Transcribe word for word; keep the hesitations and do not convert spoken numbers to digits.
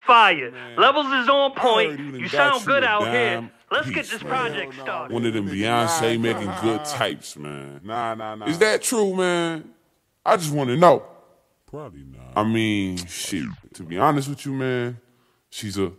Fire. Man, Levels is on I point. heard you done You got sound you good a out damn here. Let's get piece, this man. project Hell started. One of them Beyonce making good types, man. Nah, nah, nah. Is that true, man? I just want to know. Probably not. I mean, shit. To be honest with you, man, she's a